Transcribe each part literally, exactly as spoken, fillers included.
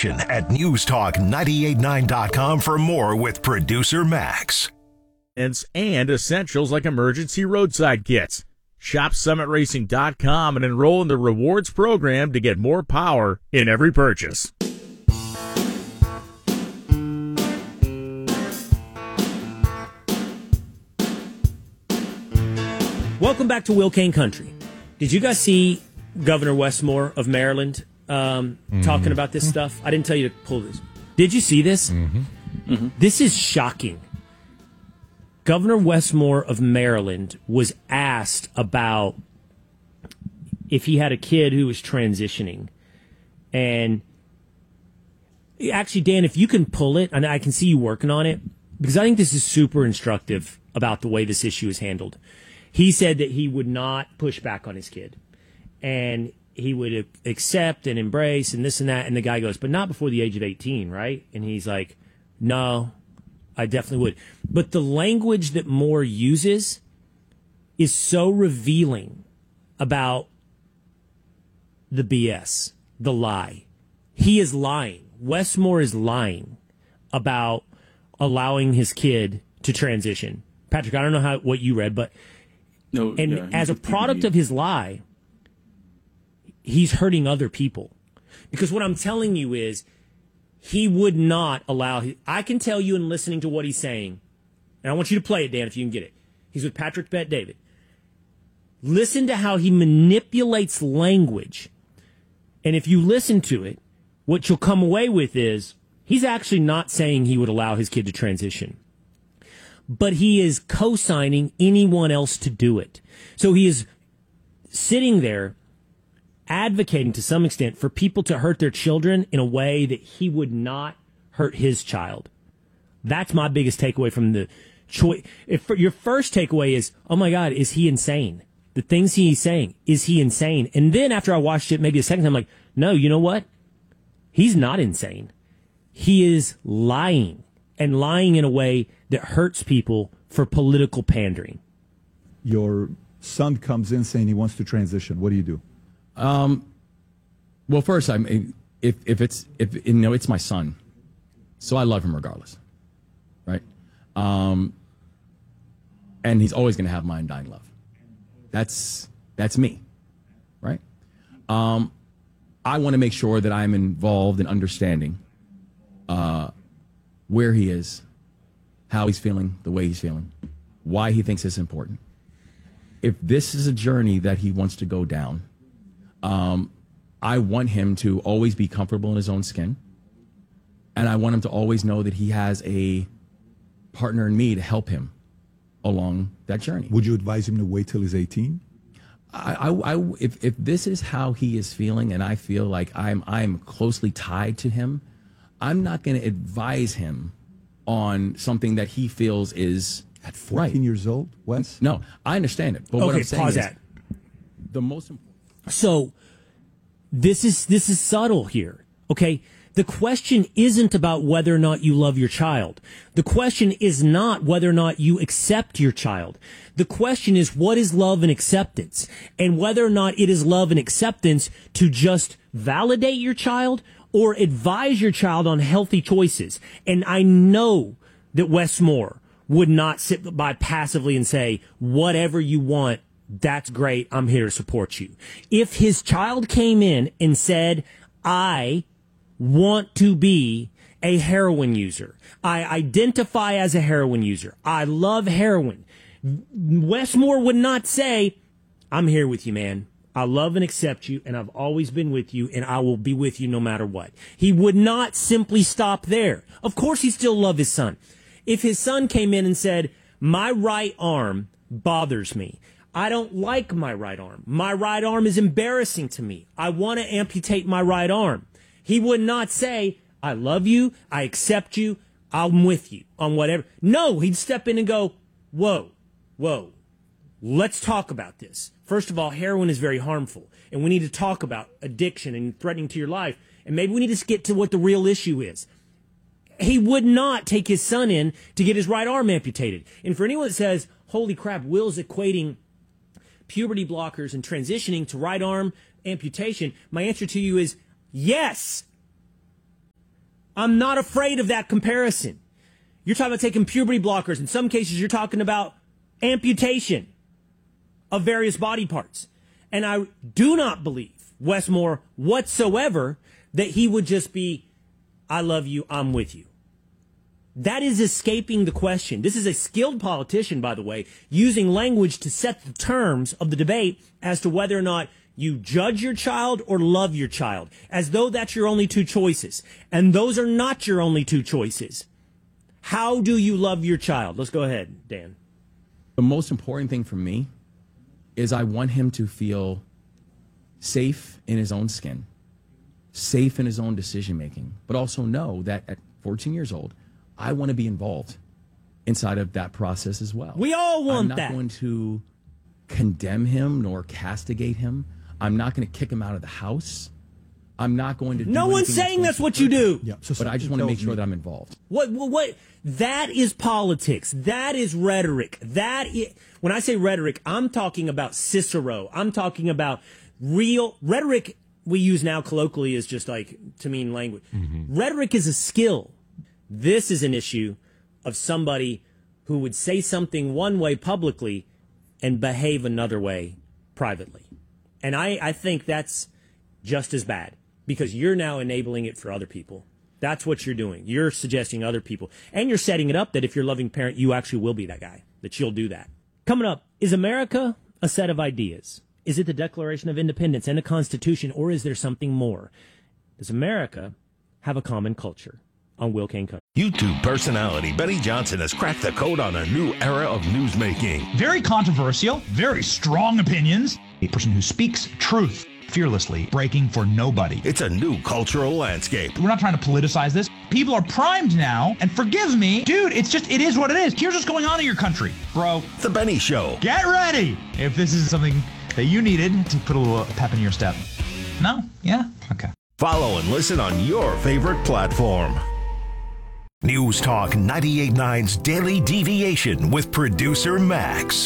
station at news talk nine eight nine dot com for more with producer Max. And essentials like emergency roadside kits. Shop summit racing dot com and enroll in the rewards program to get more power in every purchase. Welcome back to Will Kane Country. Did you guys see Governor Westmore of Maryland um, mm-hmm. talking about this stuff? I didn't tell you to pull this. Did you see this? Mm-hmm. Mm-hmm. This is shocking. Governor Westmore of Maryland was asked about if he had a kid who was transitioning. And actually, Dan, if you can pull it, and I can see you working on it, because I think this is super instructive about the way this issue is handled. He said that he would not push back on his kid. And he would accept and embrace and this and that. And the guy goes, but not before the age of eighteen, right? And he's like, no, I definitely would. But the language that Moore uses is so revealing about the B S, the lie. He is lying. Westmore is lying about allowing his kid to transition. Patrick, I don't know how what you read, but no, and yeah, as a product of his lie, he's hurting other people. Because what I'm telling you is he would not allow his, I can tell you in listening to what he's saying, and I want you to play it, Dan, if you can get it. He's with Patrick Bet David. Listen to how he manipulates language. And if you listen to it, what you'll come away with is he's actually not saying he would allow his kid to transition. But he is co-signing anyone else to do it. So he is sitting there advocating to some extent for people to hurt their children in a way that he would not hurt his child. That's my biggest takeaway from the choice. If your first takeaway is, oh my God, is he insane? The things he's saying, is he insane? And then after I watched it maybe a second time, I'm like, no, you know what? He's not insane. He is lying, and lying in a way that hurts people for political pandering. Your son comes in saying he wants to transition. What do you do? Um, well, first, I mean, if if it's if you know it's my son, so I love him regardless, right? Um, and he's always going to have my undying love. That's that's me, right? Um, I want to make sure that I'm involved in understanding uh, where he is, how he's feeling, the way he's feeling, why he thinks it's important. If this is a journey that he wants to go down, um, I want him to always be comfortable in his own skin. And I want him to always know that he has a partner in me to help him along that journey. Would you advise him to wait till he's eighteen? I, I, I, if, if this is how he is feeling and I feel like I'm, I'm closely tied to him, I'm not going to advise him on something that he feels is at fourteen right. years old, Wes? No, I understand it. But okay, what I'm saying pause is that. The most important. So this is this is subtle here. Okay. The question isn't about whether or not you love your child. The question is not whether or not you accept your child. The question is, what is love and acceptance? And whether or not it is love and acceptance to just validate your child or advise your child on healthy choices. And I know that Wes Moore would not sit by passively and say, whatever you want, that's great, I'm here to support you. If his child came in and said, I want to be a heroin user. I identify as a heroin user. I love heroin. Wes Moore would not say, I'm here with you, man. I love and accept you, and I've always been with you, and I will be with you no matter what. He would not simply stop there. Of course, he still loved his son. If his son came in and said, my right arm bothers me. I don't like my right arm. My right arm is embarrassing to me. I want to amputate my right arm. He would not say, I love you, I accept you, I'm with you on whatever. No, he'd step in and go, whoa, whoa, let's talk about this. First of all, heroin is very harmful, and we need to talk about addiction and threatening to your life, and maybe we need to get to what the real issue is. He would not take his son in to get his right arm amputated. And for anyone that says, holy crap, Will's equating puberty blockers and transitioning to right arm amputation, my answer to you is, yes, I'm not afraid of that comparison. You're talking about taking puberty blockers. In some cases, you're talking about amputation of various body parts. And I do not believe Wes Moore whatsoever that he would just be, I love you, I'm with you. That is escaping the question. This is a skilled politician, by the way, using language to set the terms of the debate as to whether or not you judge your child or love your child, as though that's your only two choices. And those are not your only two choices. How do you love your child? Let's go ahead, Dan. The most important thing for me is I want him to feel safe in his own skin, safe in his own decision making, but also know that at fourteen years old, I want to be involved inside of that process as well. We all want I'm not that. going to condemn him nor castigate him. I'm not going to kick him out of the house. I'm not going to do No one's anything saying that's that's going what to you hurt him. do. Yeah, so But I just want to tells make sure me- that I'm involved. What, what, what, that is politics. That is rhetoric. That is, when I say rhetoric, I'm talking about Cicero. I'm talking about real rhetoric. We use now colloquially is just like to mean language. Mm-hmm. Rhetoric is a skill. This is an issue of somebody who would say something one way publicly and behave another way privately. And I, I think that's just as bad because you're now enabling it for other people. That's what you're doing. You're suggesting other people. And you're setting it up that if you're a loving parent, you actually will be that guy, that you'll do that. Coming up, is America a set of ideas? Is it the Declaration of Independence and a Constitution, or is there something more? Does America have a common culture? On Will Kane Country. YouTube personality Benny Johnson has cracked the code on a new era of newsmaking. Very controversial, very strong opinions. A person who speaks truth fearlessly, breaking for nobody. It's a new cultural landscape. We're not trying to politicize this. People are primed now, and forgive me, dude, it's just, it is what it is. Here's what's going on in your country, bro. The Benny Show. Get ready if this is something that you needed to put a little pep in your step. No? Yeah? Okay. Follow and listen on your favorite platform. News Talk ninety-eight point nine's Daily Deviation with producer Max.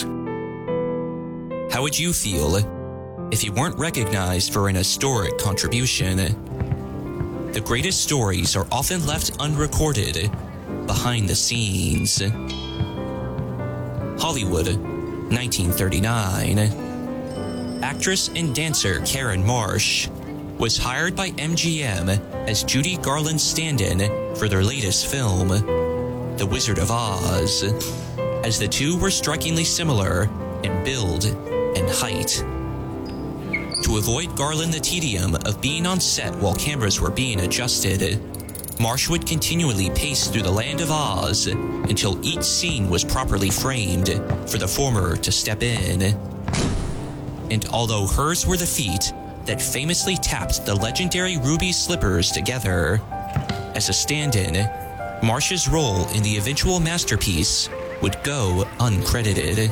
How would you feel if you weren't recognized for an historic contribution? The greatest stories are often left unrecorded behind the scenes. Hollywood, nineteen thirty-nine. Actress and dancer Karen Marsh was hired by M G M as Judy Garland's stand-in for their latest film, The Wizard of Oz, as the two were strikingly similar in build and height. To avoid Garland the tedium of being on set while cameras were being adjusted, Marsh would continually pace through the land of Oz until each scene was properly framed for the former to step in. And although hers were the feet that famously tapped the legendary ruby slippers together, as a stand-in, Marsh's role in the eventual masterpiece would go uncredited.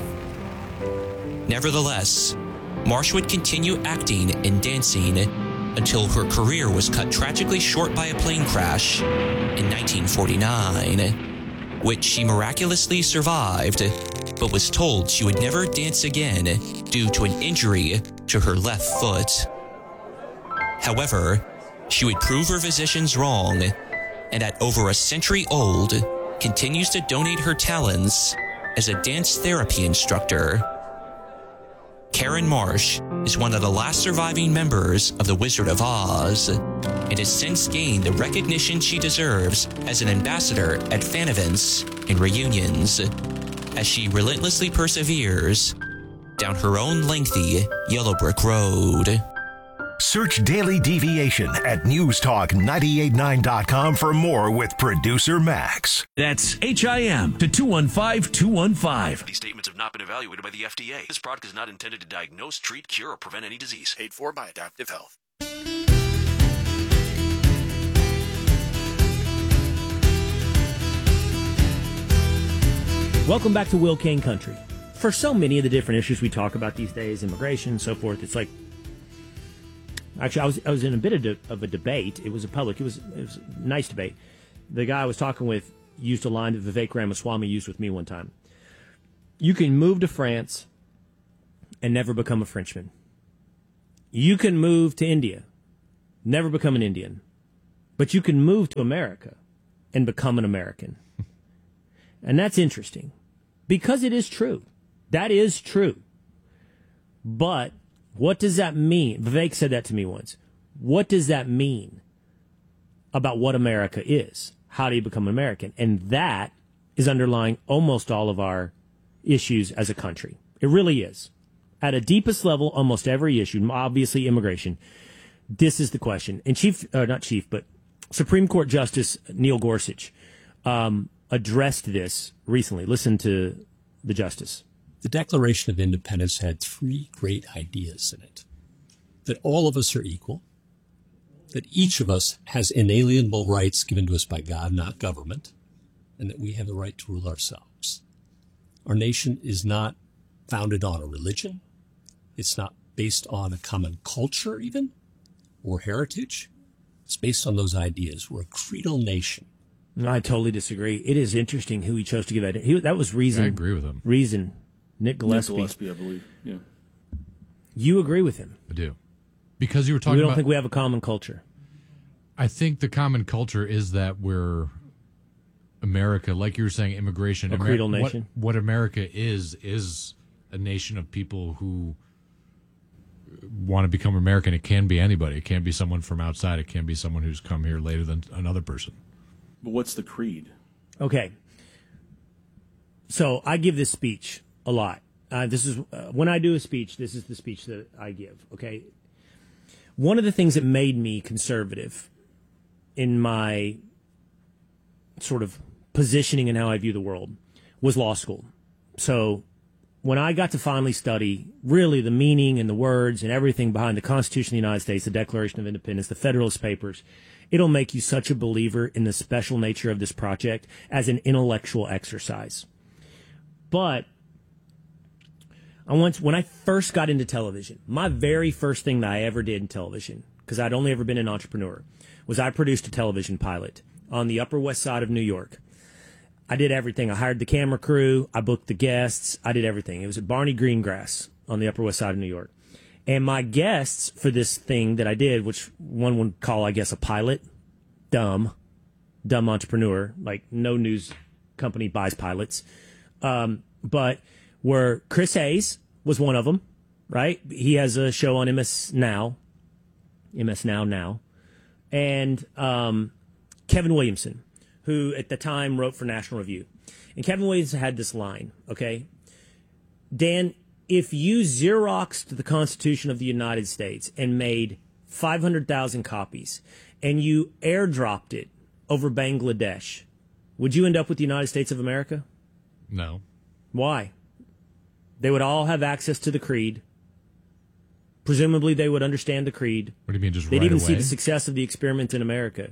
Nevertheless, Marsh would continue acting and dancing until her career was cut tragically short by a plane crash in nineteen forty-nine, which she miraculously survived, but was told she would never dance again due to an injury to her left foot. However, she would prove her physicians wrong, and at over a century old, continues to donate her talents as a dance therapy instructor. Karen Marsh is one of the last surviving members of The Wizard of Oz, and has since gained the recognition she deserves as an ambassador at fan events and reunions, as she relentlessly perseveres down her own lengthy yellow brick road. Search Daily Deviation at news talk nine eight nine dot com for more with producer Max. That's H I M to two one five two one five. These statements have not been evaluated by the F D A. This product is not intended to diagnose, treat, cure, or prevent any disease. Paid for by Adaptive Health. Welcome back to Will Kane Country. For so many of the different issues we talk about these days, immigration and so forth, it's like, actually, I was I was in a bit of, de- of a debate. It was a public, it was, it was a nice debate. The guy I was talking with used a line that Vivek Ramaswamy used with me one time. You can move to France and never become a Frenchman. You can move to India, never become an Indian. but you can move to America and become an American. And that's interesting because it is true. That is true. But what does that mean? Vivek said that to me once. What does that mean about what America is? How do you become an American? And that is underlying almost all of our issues as a country. It really is. At a deepest level, almost every issue, obviously immigration, this is the question. And Chief, uh, not Chief, but Supreme Court Justice Neil Gorsuch um, addressed this recently. Listen to the justice. The Declaration of Independence had three great ideas in it. That all of us are equal, that each of us has inalienable rights given to us by God, not government, and that we have the right to rule ourselves. Our nation is not founded on a religion. It's not based on a common culture even, or heritage. It's based on those ideas. We're a creedal nation. I totally disagree. It is interesting who he chose to give that. He, that was Reason. I agree with him. Reason. Nick Gillespie. Nick Gillespie, I believe. Yeah. You agree with him? I do. Because you were talking We don't about, think we have a common culture. I think the common culture is that we're America, like you were saying, immigration. A creedal nation. What, what America is, is a nation of people who want to become American. It can be anybody. It can't be someone from outside. It can't be someone who's come here later than another person. But what's the creed? Okay. So I give this speech a lot. Uh, this is uh, when I do a speech, this is the speech that I give. Okay. One of the things that made me conservative in my sort of positioning and how I view the world was law school. So when I got to finally study really the meaning and the words and everything behind the Constitution of the United States, the Declaration of Independence, the Federalist Papers, it'll make you such a believer in the special nature of this project as an intellectual exercise. But I once, when I first got into television, my very first thing that I ever did in television, because I'd only ever been an entrepreneur, was I produced a television pilot on the Upper West Side of New York. I did everything. I hired the camera crew. I booked the guests. I did everything. It was at Barney Greengrass on the Upper West Side of New York. And my guests for this thing that I did, which one would call, I guess, a pilot, dumb, dumb entrepreneur, like no news company buys pilots, um, but were Chris Hayes was one of them, right? He has a show on M S Now, M S Now now, and um, Kevin Williamson, who at the time wrote for National Review. And Kevin Williamson had this line, okay? Dan, if you Xeroxed the Constitution of the United States and made five hundred thousand copies and you airdropped it over Bangladesh, would you end up with the United States of America? No. Why? They would all have access to the creed. Presumably they would understand the creed. What do you mean, just They'd right even away? see the success of the experiment in America.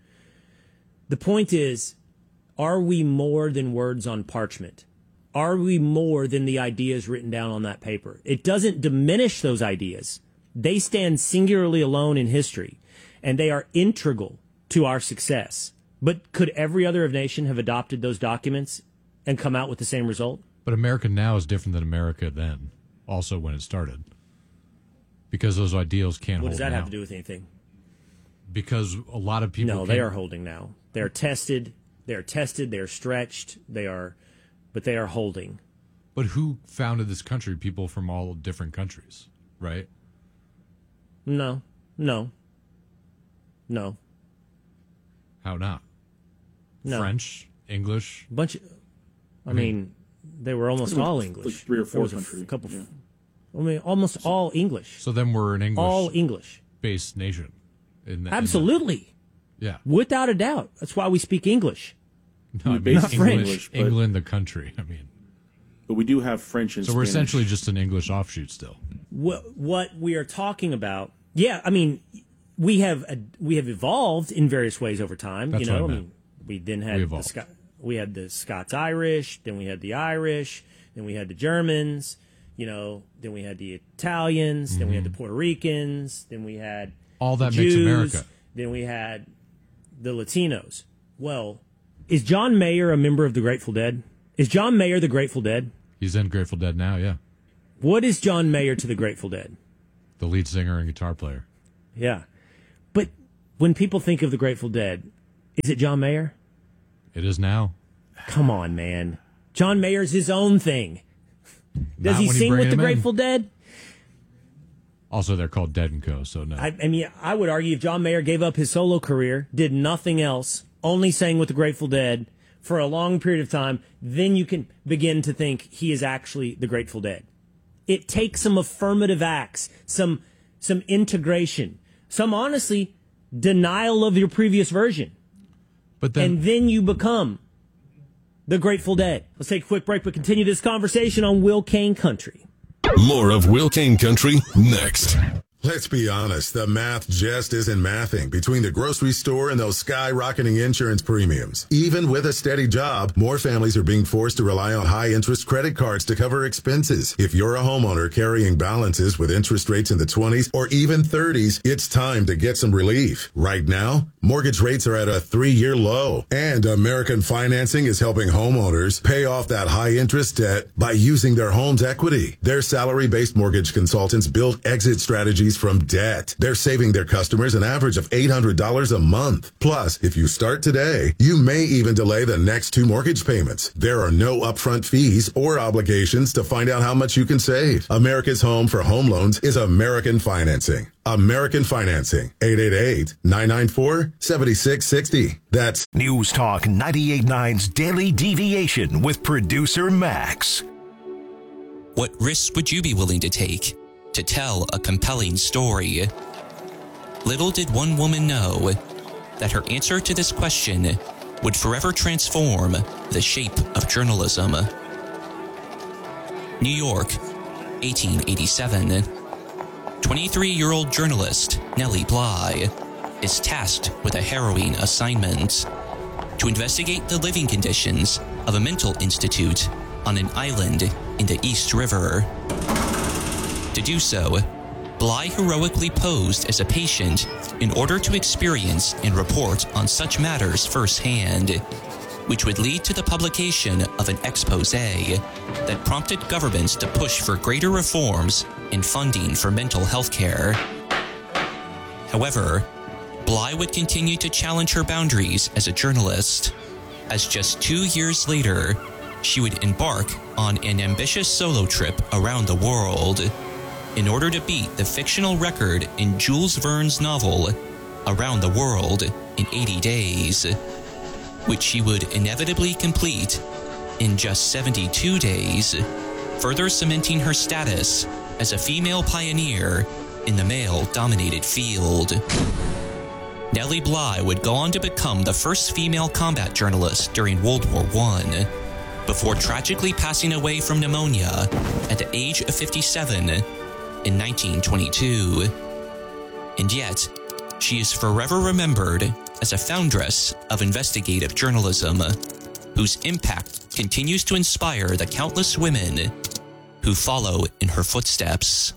The point is, are we more than words on parchment? Are we more than the ideas written down on that paper? It doesn't diminish those ideas. They stand singularly alone in history, and they are integral to our success. But could every other nation have adopted those documents and come out with the same result? But America now is different than America then, also when it started. Because those ideals can't What hold does that now. have to do with anything? Because a lot of people No, they can't- are holding now. They are tested. They are tested. They are stretched. They are, but they are holding. But who founded this country? People from all different countries, right? No, no, no, How not? no. French, English. bunch. Of, I mean, they were almost Like- all like English. three or There four was a f- countries, couple. yeah. I mean, almost all English. So then we're an English, All English. based nation. In the, in Absolutely, the- yeah. without a doubt. That's why we speak English. No, I mean, based Not English, French, but- England, the country. I mean, But we do have French and so we're Spanish. essentially just an English offshoot still. What what we are talking about? Yeah, I mean, we have uh, we have evolved in various ways over time. That's you know, what I I meant. mean, we then had We the evolved. Scot- we had the Scots Irish, then we had the Irish, then we had the Germans. You know, then we had the Italians, then we had the Puerto Ricans, then we had Mm-hmm. All that the makes Jews, America. Then we had the Latinos. Well, is John Mayer a member of the Grateful Dead? Is John Mayer the Grateful Dead? He's in Grateful Dead now, yeah. What is John Mayer to the Grateful Dead? The lead singer and guitar player. Yeah. But when people think of the Grateful Dead, is it John Mayer? It is now. Come on, man. John Mayer's his own thing. Does Not he when you sing bring with the him in. Grateful Dead? Also, they're called Dead and Co., so no. I, I mean, I would argue if John Mayer gave up his solo career, did nothing else, only sang with the Grateful Dead for a long period of time, then you can begin to think he is actually the Grateful Dead. It takes some affirmative acts, some some integration, some, honestly, denial of your previous version. But then, and then you become the Grateful Dead. Let's take a quick break, but continue this conversation on Will Kane Country. More of Will Kane Country next. Let's be honest, the math just isn't mathing between the grocery store and those skyrocketing insurance premiums. Even with a steady job, more families are being forced to rely on high-interest credit cards to cover expenses. If you're a homeowner carrying balances with interest rates in the twenties or even thirties, it's time to get some relief. Right now, mortgage rates are at a three-year low, and American Financing is helping homeowners pay off that high-interest debt by using their home's equity. Their salary-based mortgage consultants build exit strategies from debt. They're saving their customers an average of eight hundred dollars a month. Plus, if you start today, you may even delay the next two mortgage payments. There are no upfront fees or obligations to find out how much you can save. America's home for home loans is American Financing. American Financing. eight eight eight, nine nine four, seven six six zero. That's News Talk ninety-eight point nine's Daily Deviation with producer Max. What risks would you be willing to take to tell a compelling story? Little did one woman know that her answer to this question would forever transform the shape of journalism. New York, eighteen eighty-seven. twenty-three-year-old journalist Nellie Bly is tasked with a harrowing assignment to investigate the living conditions of a mental institute on an island in the East River. To do so, Bly heroically posed as a patient in order to experience and report on such matters firsthand, which would lead to the publication of an expose that prompted governments to push for greater reforms in funding for mental health care. However, Bly would continue to challenge her boundaries as a journalist, as just two years later, she would embark on an ambitious solo trip around the world in order to beat the fictional record in Jules Verne's novel Around the World in eighty days, which she would inevitably complete in just seventy-two days, further cementing her status as a female pioneer in the male-dominated field. Nellie Bly would go on to become the first female combat journalist during World War One, before tragically passing away from pneumonia at the age of fifty-seven in nineteen twenty-two. And yet, she is forever remembered as a foundress of investigative journalism, whose impact continues to inspire the countless women who follow in her footsteps.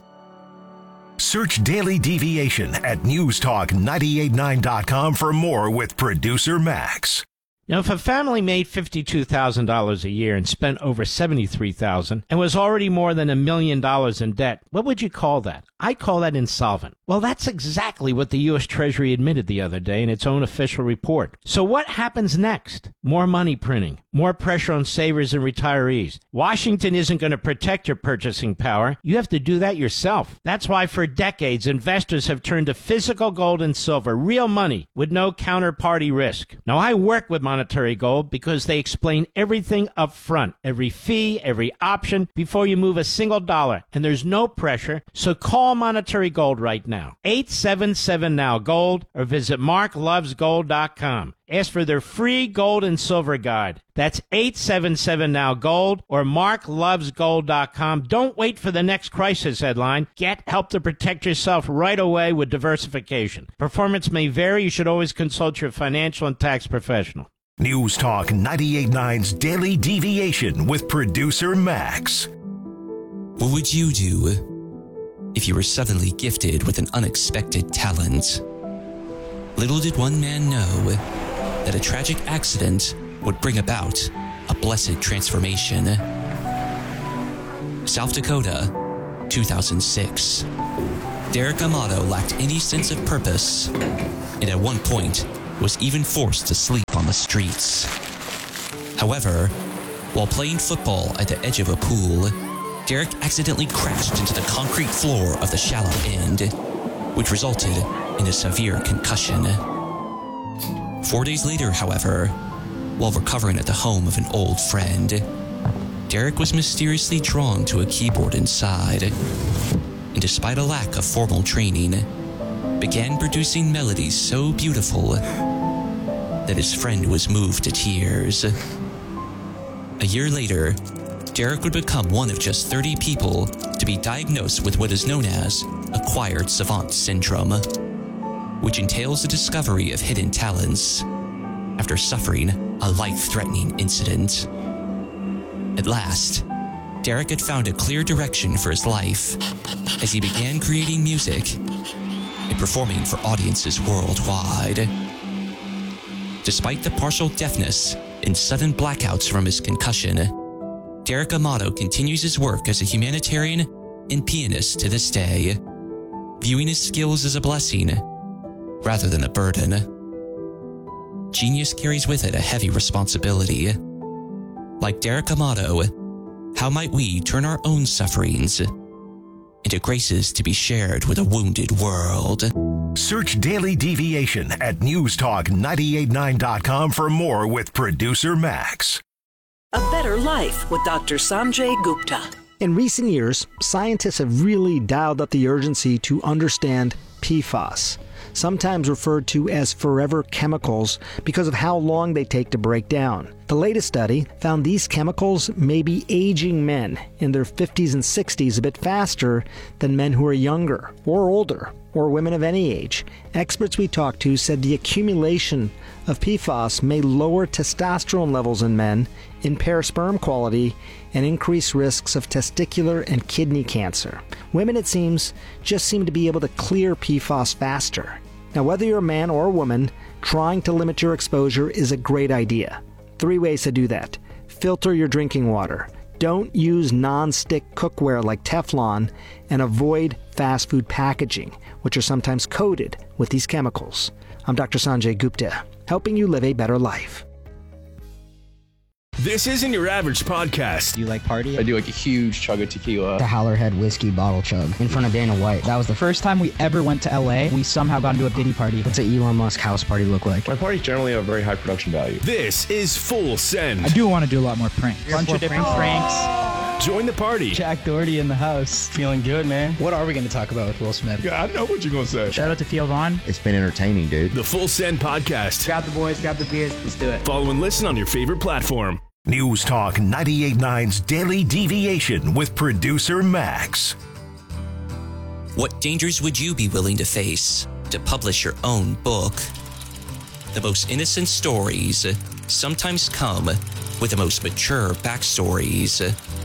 Search Daily Deviation at news talk nine eight nine dot com for more with producer Max. Now, if a family made fifty-two thousand dollars a year and spent over seventy-three thousand dollars and was already more than a million dollars in debt, what would you call that? I call that insolvent. Well, that's exactly what the U S Treasury admitted the other day in its own official report. So what happens next? More money printing, more pressure on savers and retirees. Washington isn't going to protect your purchasing power. You have to do that yourself. That's why for decades, investors have turned to physical gold and silver, real money with no counterparty risk. Now, I work with Monetary Gold because they explain everything up front, every fee, every option, before you move a single dollar. And there's no pressure, so call Monetary Gold right now. eight seven seven now gold or visit mark loves gold dot com. Ask for their free gold and silver guide. That's eight seven seven now gold or mark loves gold dot com. Don't wait for the next crisis headline. Get help to protect yourself right away with diversification. Performance may vary. You should always consult your financial and tax professional. News Talk ninety-eight point nine's Daily Deviation with producer Max. What would you do if you were suddenly gifted with an unexpected talent? Little did one man know that a tragic accident would bring about a blessed transformation. South Dakota, two thousand six. Derek Amato lacked any sense of purpose, and at one point was even forced to sleep on the streets. However, while playing football at the edge of a pool, Derek accidentally crashed into the concrete floor of the shallow end, which resulted in a severe concussion. Four days later, however, while recovering at the home of an old friend, Derek was mysteriously drawn to a keyboard inside, and despite a lack of formal training, began producing melodies so beautiful that his friend was moved to tears. A year later, Derek would become one of just thirty people to be diagnosed with what is known as acquired savant syndrome, which entails the discovery of hidden talents after suffering a life-threatening incident. At last, Derek had found a clear direction for his life as he began creating music and performing for audiences worldwide. Despite the partial deafness and sudden blackouts from his concussion, Derek Amato continues his work as a humanitarian and pianist to this day, viewing his skills as a blessing rather than a burden. Genius carries with it a heavy responsibility. Like Derek Amato, how might we turn our own sufferings into graces to be shared with a wounded world? Search Daily Deviation at news talk nine eight nine dot com for more with producer Max. A Better Life with Doctor Sanjay Gupta. In recent years, scientists have really dialed up the urgency to understand P FAS, sometimes referred to as forever chemicals because of how long they take to break down. The latest study found these chemicals may be aging men in their fifties and sixties a bit faster than men who are younger or older, or women of any age. Experts we talked to said the accumulation of P FAS may lower testosterone levels in men, impair sperm quality, and increase risks of testicular and kidney cancer. Women, it seems, just seem to be able to clear P FAS faster. Now, whether you're a man or a woman, trying to limit your exposure is a great idea. Three ways to do that. Filter your drinking water. Don't use non-stick cookware like Teflon, and avoid fast food packaging, which are sometimes coated with these chemicals. I'm Doctor Sanjay Gupta, helping you live a better life. This isn't your average podcast. Do you like party? I do like a huge chug of tequila. The Howlerhead whiskey bottle chug in front of Dana White. That was the first time we ever went to L A. We somehow got into a Diddy party. What's an Elon Musk house party look like? My parties generally have very high production value. This is Full Send. I do want to do a lot more pranks. A bunch of different pranks. Join the party. Jack Doherty in the house. Feeling good, man. What are we going to talk about with Will Smith? Yeah, I know what you're going to say. Shout out to Theo Vaughn. It's been entertaining, dude. The Full Send Podcast. Grab the boys, grab the beers. Let's do it. Follow and listen on your favorite platform. News Talk ninety-eight point nine's Daily Deviation with producer Max. What dangers would you be willing to face to publish your own book? The most innocent stories sometimes come with the most mature backstories.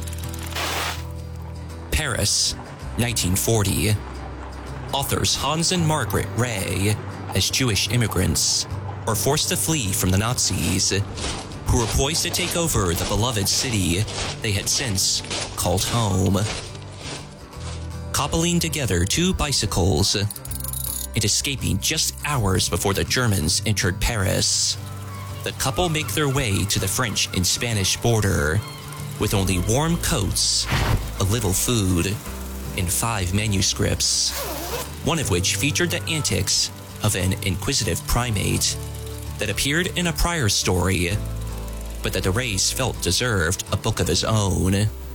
Paris, nineteen forty. Authors Hans and Margaret Ray, as Jewish immigrants, are forced to flee from the Nazis, who were poised to take over the beloved city they had since called home. Cobbling together two bicycles and escaping just hours before the Germans entered Paris, the couple make their way to the French and Spanish border with only warm coats, a little food, and five manuscripts, one of which featured the antics of an inquisitive primate that appeared in a prior story, but that the Rays felt deserved a book of his own.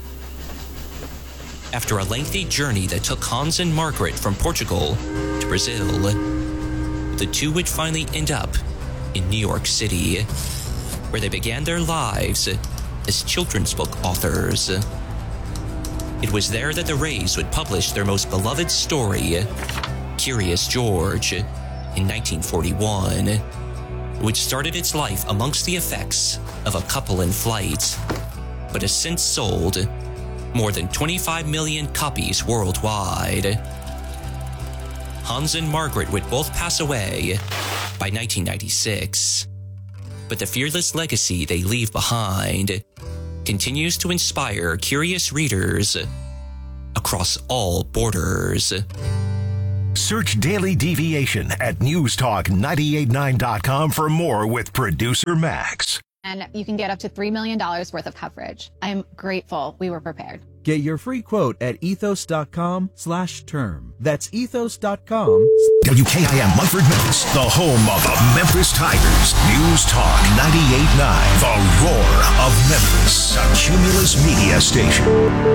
After a lengthy journey that took Hans and Margaret from Portugal to Brazil, the two would finally end up in New York City, where they began their lives as children's book authors. It was there that the Rays would publish their most beloved story, Curious George, in nineteen forty-one, which started its life amongst the effects of a couple in flight, but has since sold more than twenty-five million copies worldwide. Hans and Margaret would both pass away by nineteen ninety-six, but the fearless legacy they leave behind continues to inspire curious readers across all borders. Search Daily Deviation at news talk nine eight nine dot com for more with producer Max. And you can get up to three million dollars worth of coverage. I'm grateful we were prepared. Get your free quote at ethos.com slash term. That's ethos.com. W K I M Munford, Memphis, the home of the Memphis Tigers. News Talk ninety-eight point nine, the roar of Memphis, a Cumulus media station.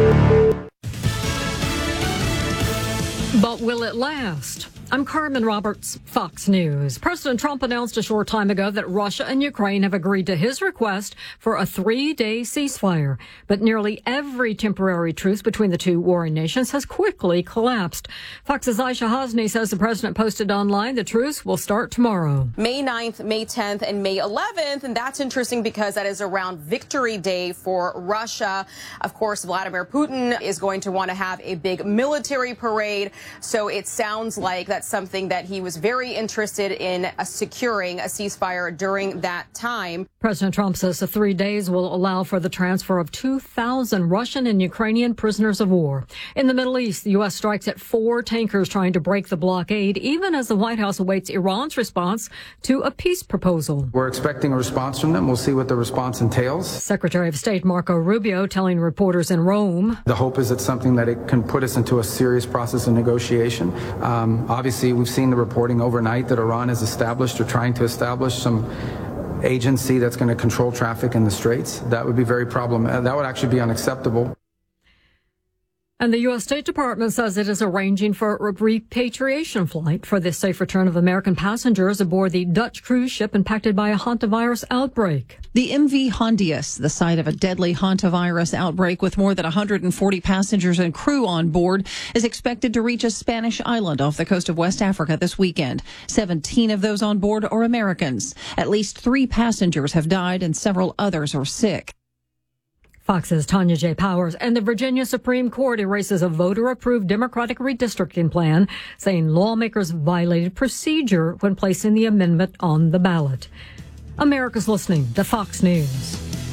But will it last? I'm Carmen Roberts, Fox News. President Trump announced a short time ago that Russia and Ukraine have agreed to his request for a three-day ceasefire. But nearly every temporary truce between the two warring nations has quickly collapsed. Fox's Aisha Hasni says the president posted online the truce will start tomorrow. May ninth, May tenth, and May eleventh. And that's interesting because that is around Victory Day for Russia. Of course, Vladimir Putin is going to want to have a big military parade. So it sounds like that. That's something that he was very interested in uh, securing a ceasefire during that time. President Trump says the three days will allow for the transfer of two thousand Russian and Ukrainian prisoners of war. In the Middle East, the U S strikes at four tankers trying to break the blockade, even as the White House awaits Iran's response to a peace proposal. We're expecting a response from them. We'll see what the response entails. Secretary of State Marco Rubio telling reporters in Rome. The hope is it's something that it can put us into a serious process of negotiation. Um, obviously, Obviously, we've seen the reporting overnight that Iran has established or trying to establish some agency that's going to control traffic in the Straits. That would be very problematic. That would actually be unacceptable. And the U S State Department says it is arranging for a repatriation flight for the safe return of American passengers aboard the Dutch cruise ship impacted by a hantavirus outbreak. The M V Hondius, the site of a deadly hantavirus outbreak with more than one hundred forty passengers and crew on board, is expected to reach a Spanish island off the coast of West Africa this weekend. seventeen of those on board are Americans. At least three passengers have died and several others are sick. Fox's Tanya J. Powers and the Virginia Supreme Court erases a voter-approved Democratic redistricting plan, saying lawmakers violated procedure when placing the amendment on the ballot. America's listening to Fox News.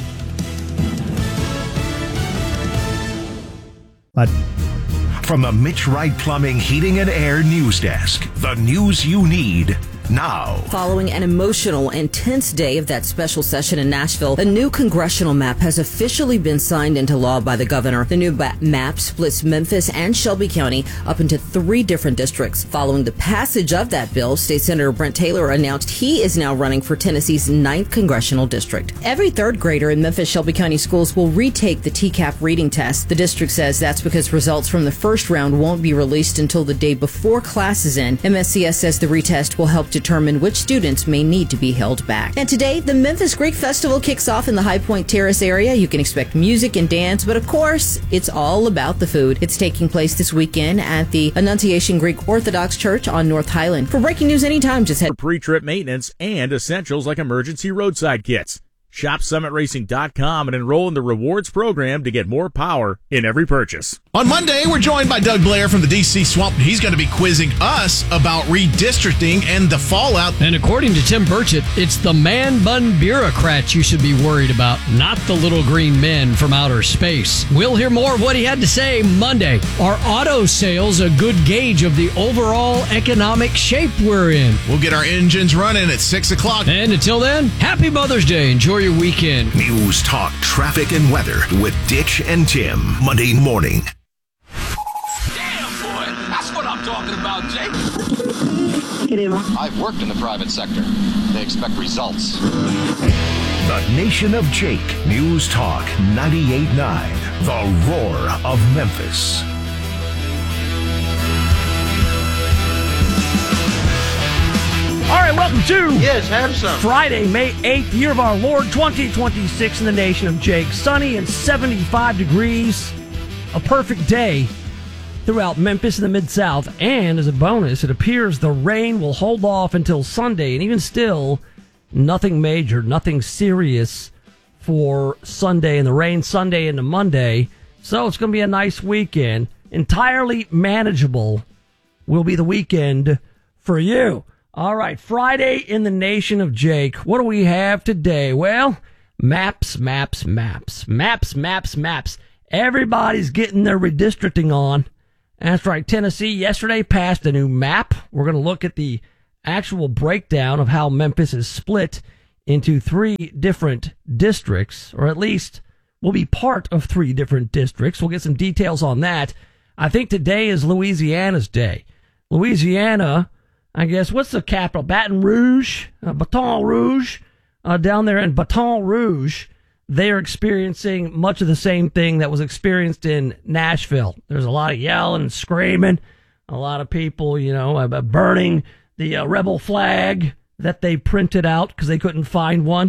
But from the Mitch Wright Plumbing, Heating and Air News Desk, the news you need now. Following an emotional and tense day of that special session in Nashville, a new congressional map has officially been signed into law by the governor. The new map splits Memphis and Shelby County up into three different districts. Following the passage of that bill, State Senator Brent Taylor announced he is now running for Tennessee's ninth congressional district. Every third grader in Memphis Shelby County schools will retake the T CAP reading test. The district says that's because results from the first round won't be released until the day before classes end. M S C S says the retest will help determine which students may need to be held back. And today, the Memphis Greek Festival kicks off in the High Point Terrace area. You can expect music and dance, but of course, it's all about the food. It's taking place this weekend at the Annunciation Greek Orthodox Church on North Highland. For breaking news anytime, just head for pre-trip maintenance and essentials like emergency roadside kits. Shop summit racing dot com and enroll in the rewards program to get more power in every purchase. On Monday, we're joined by Doug Blair from the D C Swamp. He's going to be quizzing us about redistricting and the fallout. And according to Tim Burchett, it's the man-bun bureaucrats you should be worried about, not the little green men from outer space. We'll hear more of what he had to say Monday. Are auto sales a good gauge of the overall economic shape we're in? We'll get our engines running at six o'clock. And until then, happy Mother's Day. Enjoy your weekend. News, talk, traffic, and weather with Ditch and Tim. Monday morning. Damn, boy. That's what I'm talking about, Jake. I've worked in the private sector. They expect results. The Nation of Jake. News Talk ninety-eight point nine. The roar of Memphis. All right, welcome to Yes, have some. Friday, May eighth, year of our Lord, twenty twenty-six in the Nation of Jake. Sunny and seventy-five degrees. A perfect day throughout Memphis and the Mid-South. And as a bonus, it appears the rain will hold off until Sunday. And even still, nothing major, nothing serious for Sunday and the rain Sunday into Monday. So it's going to be a nice weekend. Entirely manageable will be the weekend for you. All right, Friday in the Nation of Jake. What do we have today? Well, maps, maps, maps. Maps, maps, maps. Everybody's getting their redistricting on. That's right. Tennessee yesterday passed a new map. We're going to look at the actual breakdown of how Memphis is split into three different districts, or at least will be part of three different districts. We'll get some details on that. I think today is Louisiana's day. Louisiana, I guess, what's the capital? Baton Rouge? Uh, Baton Rouge? Uh, down there in Baton Rouge, they are experiencing much of the same thing that was experienced in Nashville. There's a lot of yelling and screaming, a lot of people, you know, burning the uh, rebel flag that they printed out because they couldn't find one.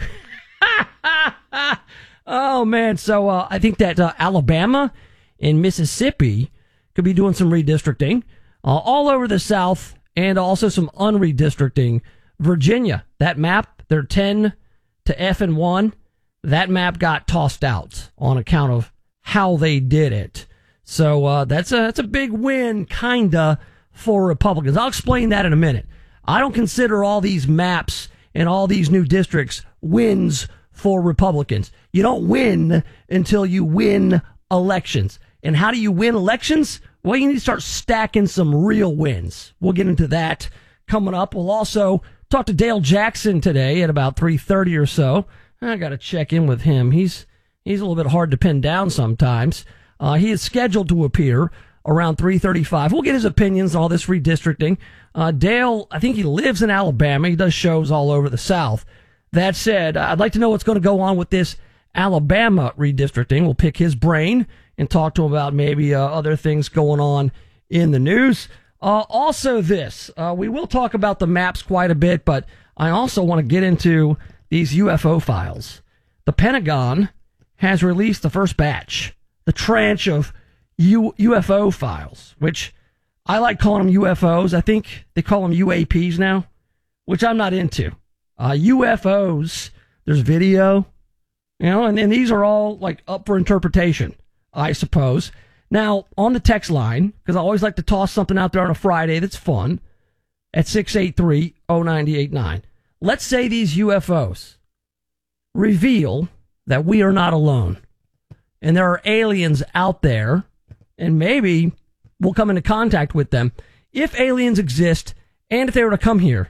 Oh, man. So uh, I think that uh, Alabama and Mississippi could be doing some redistricting uh, all over the South, and also some unredistricting. Virginia, that map, they're ten to F and one. That map got tossed out on account of how they did it. So uh, that's a that's a big win, kinda, for Republicans. I'll explain that in a minute. I don't consider all these maps and all these new districts wins for Republicans. You don't win until you win elections. And how do you win elections? Well, you need to start stacking some real wins. We'll get into that coming up. We'll also talk to Dale Jackson today at about three thirty or so. I got to check in with him. He's he's a little bit hard to pin down sometimes. Uh, he is scheduled to appear around three thirty-five. We'll get his opinions on all this redistricting. Uh, Dale, I think he lives in Alabama. He does shows all over the South. That said, I'd like to know what's going to go on with this Alabama redistricting. We'll pick his brain and talk to him about maybe uh, other things going on in the news. Uh, also this, uh, we will talk about the maps quite a bit, but I also want to get into these U F O files. The Pentagon has released the first batch, the tranche of U- UFO files, which I like calling them U F Os. I think they call them U A Ps now, which I'm not into. Uh, U F Os, there's video, you know, and, and these are all like up for interpretation, I suppose. Now, on the text line, because I always like to toss something out there on a Friday that's fun, at six eight three, oh nine eight nine. Let's say these U F Os reveal that we are not alone, and there are aliens out there, and maybe we'll come into contact with them. If aliens exist, and if they were to come here,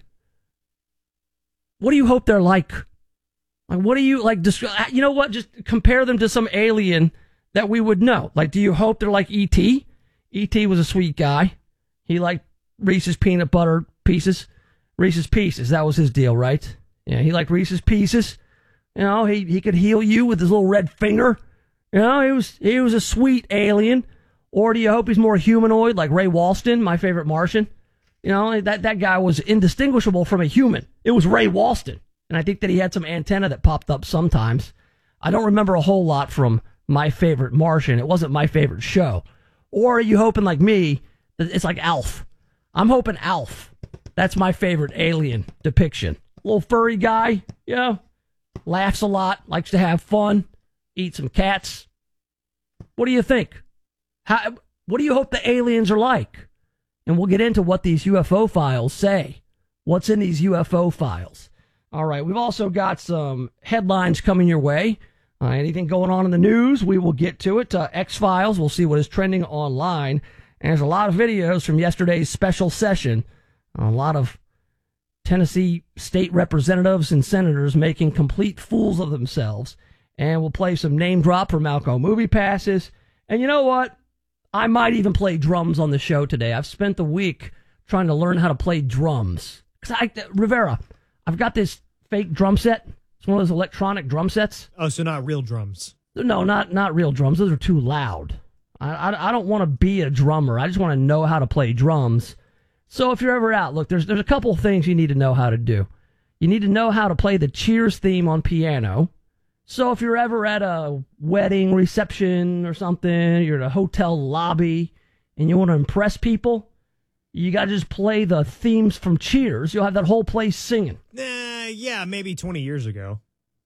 what do you hope they're like? Like, what do you, like, descri- you know what, just compare them to some alien that we would know. Like, do you hope they're like E T? E T was a sweet guy. He liked Reese's peanut butter pieces. Reese's Pieces, that was his deal, right? Yeah, he liked Reese's Pieces. You know, he, he could heal you with his little red finger. You know, he was he was a sweet alien. Or do you hope he's more humanoid, like Ray Walston, my favorite Martian? You know, that, that guy was indistinguishable from a human. It was Ray Walston. And I think that he had some antenna that popped up sometimes. I don't remember a whole lot from My Favorite Martian. It wasn't my favorite show. Or are you hoping, like me, that it's like Alf? I'm hoping Alf. That's my favorite alien depiction. Little furry guy, you know, laughs a lot, likes to have fun, eat some cats. What do you think? How, what do you hope the aliens are like? And we'll get into what these U F O files say. What's in these U F O files? All right, we've also got some headlines coming your way. Uh, anything going on in the news, we will get to it. Uh, X-Files, we'll see what is trending online. And there's a lot of videos from yesterday's special session. A lot of Tennessee state representatives and senators making complete fools of themselves. And we'll play some name drop for Malco Movie Passes. And you know what? I might even play drums on the show today. I've spent the week trying to learn how to play drums. Cause I, Rivera, I've got this fake drum set. It's one of those electronic drum sets. Oh, so not real drums? No, not not real drums. Those are too loud. I, I, I don't want to be a drummer. I just want to know how to play drums. So if you're ever out, look, there's there's a couple of things you need to know how to do. You need to know how to play the Cheers theme on piano. So if you're ever at a wedding reception or something, you're at a hotel lobby, and you want to impress people, you got to just play the themes from Cheers. You'll have that whole place singing. Uh, yeah, maybe twenty years ago.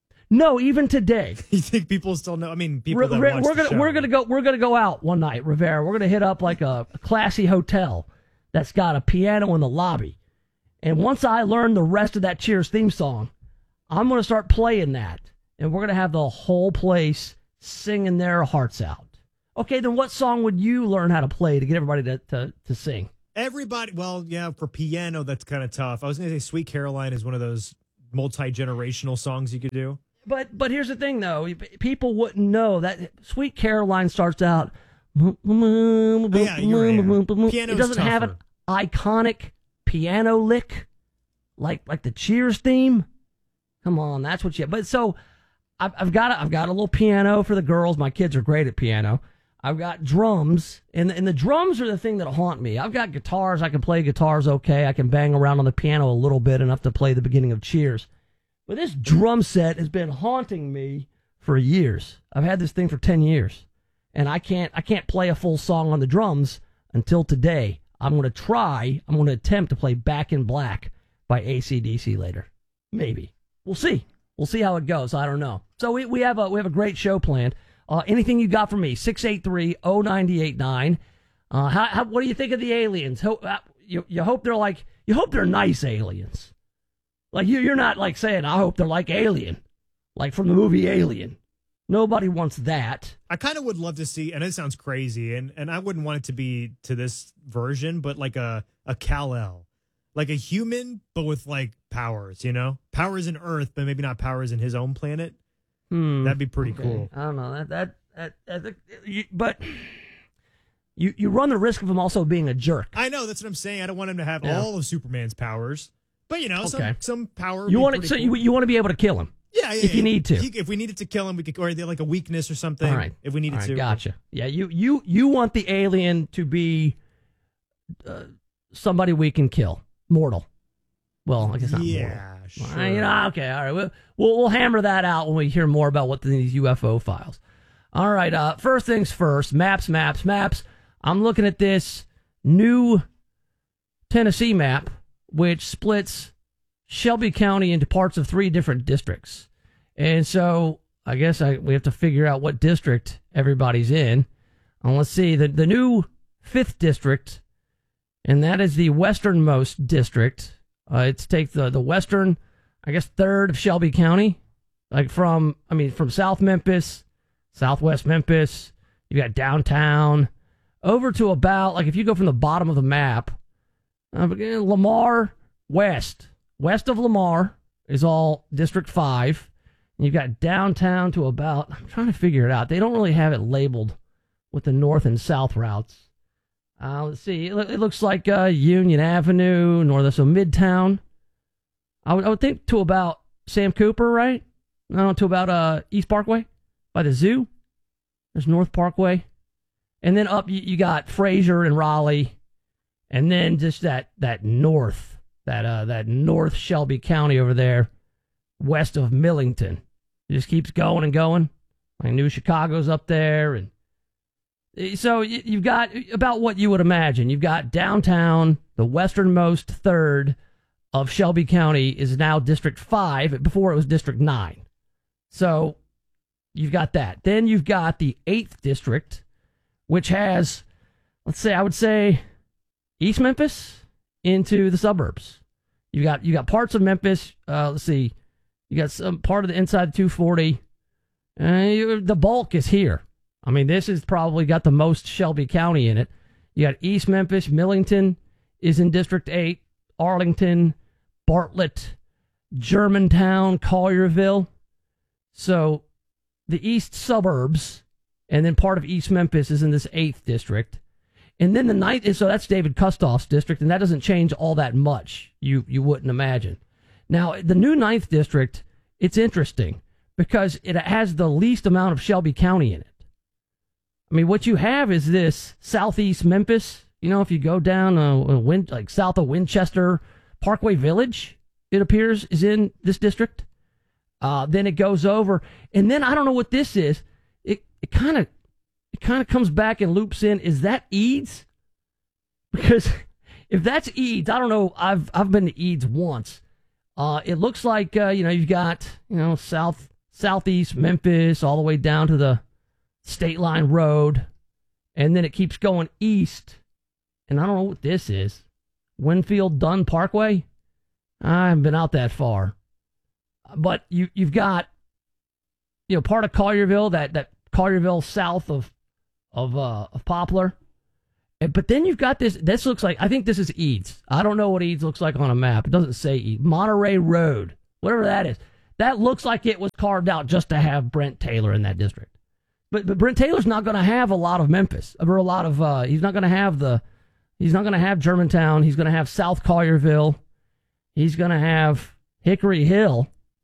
No, even today. You think people still know? I mean, people Re- that re- watch we're the gonna show. we're gonna go we're gonna go out one night, Rivera. We're gonna hit up like a, a classy hotel that's got a piano in the lobby. And once I learn the rest of that Cheers theme song, I'm gonna start playing that, and we're gonna have the whole place singing their hearts out. Okay, then what song would you learn how to play to get everybody to, to, to sing? Everybody, well, yeah, for piano, that's kind of tough. I was going to say Sweet Caroline is one of those multi-generational songs you could do. But but here's the thing, though. People wouldn't know that Sweet Caroline starts out. Yeah, you're right. It doesn't tougher. have an iconic piano lick like like the Cheers theme. Come on, that's what you. But so I've, I've got a, I've got a little piano for the girls. My kids are great at piano. I've got drums, and and the drums are the thing that haunt me. I've got guitars. I can play guitars okay. I can bang around on the piano a little bit, enough to play the beginning of Cheers. But this drum set has been haunting me for years. I've had this thing for ten years, and I can't I can't play a full song on the drums until today. I'm going to try. I'm going to attempt to play Back in Black by A C D C later. Maybe. We'll see. We'll see how it goes. I don't know. So we, we have a we have a great show planned. Uh, anything you got for me? six eight three, oh nine eight nine. Uh, how, how, what do you think of the aliens? Ho- uh, you, you hope they're like, you hope they're nice aliens. Like, you, you're not like saying, I hope they're like Alien, like from the movie Alien. Nobody wants that. I kind of would love to see, and it sounds crazy, and, and I wouldn't want it to be to this version, but like a, a Kal-El. Like a human, but with like powers, you know? Powers in Earth, but maybe not powers in his own planet. Hmm. That'd be pretty Okay. cool. I don't know. That, that, that, that, that you, but you, you run the risk of him also being a jerk. I know, that's what I'm saying. I don't want him to have Yeah. all of Superman's powers. But, you know, some, Okay. some power would You be want to, pretty so cool. you, you want to be able to kill him. Yeah, yeah, if you yeah. need to. He- if we needed to kill him, we could, or they're like a weakness or something. All right. If we needed All right, to. Gotcha. Yeah, you, you, you want the alien to be uh, somebody we can kill. Mortal. Well, I guess not Yeah, mortal. sure. Uh, you know, okay, all right. We'll, we'll, we'll hammer that out when we hear more about what these U F O files. All right, uh, first things first, maps, maps, maps. I'm looking at this new Tennessee map, which splits Shelby County into parts of three different districts. And so I guess I, we have to figure out what district everybody's in. And let's see, the, the new fifth district, and that is the westernmost district. Uh, it's take the, the western, I guess, third of Shelby County, like from, I mean, from South Memphis, Southwest Memphis, you got downtown, over to about, like if you go from the bottom of the map, uh, Lamar West, west of Lamar is all District five. And you've got downtown to about, I'm trying to figure it out. They don't really have it labeled with the north and south routes. Uh, let's see. It, it looks like uh, Union Avenue, north, so Midtown. I would, I would think to about Sam Cooper, right? No, to about uh, East Parkway by the zoo. There's North Parkway. And then up, you, you got Fraser and Raleigh. And then just that, that north, that uh, that North Shelby County over there, west of Millington. It just keeps going and going. Like New Chicago's up there, and so you've got about what you would imagine. You've got downtown, the westernmost third of Shelby County is now District five. Before it was District nine. So you've got that. Then you've got the eighth District, which has, let's say, I would say, East Memphis into the suburbs. You got you got parts of Memphis. Uh, let's see. You got some part of the inside two forty. Uh, you, the bulk is here. I mean, this has probably got the most Shelby County in it. You got East Memphis, Millington is in District eight, Arlington, Bartlett, Germantown, Collierville. So the east suburbs, and then part of East Memphis is in this eighth district. And then the ninth, so that's David Kustoff's district, and that doesn't change all that much, you you wouldn't imagine. Now, the new ninth district, it's interesting because it has the least amount of Shelby County in it. I mean, what you have is this southeast Memphis. You know, if you go down uh, Win, like south of Winchester, Parkway Village, it appears, is in this district. Uh, then it goes over, and then I don't know what this is. It it kind of it kind of comes back and loops in. Is that Eads? Because if that's Eads, I don't know. I've I've been to Eads once. Uh, it looks like uh, you know you've got you know south southeast Memphis all the way down to the State Line Road, and then it keeps going east. And I don't know what this is. Winfield Dunn Parkway? I haven't been out that far. But you, you've got, you know, part of Collierville, that, that Collierville south of of uh, of Poplar. And, but then you've got this. This looks like, I think this is Eads. I don't know what Eads looks like on a map. It doesn't say Eads. Monterey Road, whatever that is. That looks like it was carved out just to have Brent Taylor in that district. But but Brent Taylor's not going to have a lot of Memphis, or a lot of. Uh, he's not going to have the. He's not going to have Germantown. He's going to have South Collierville. He's going to have Hickory Hill.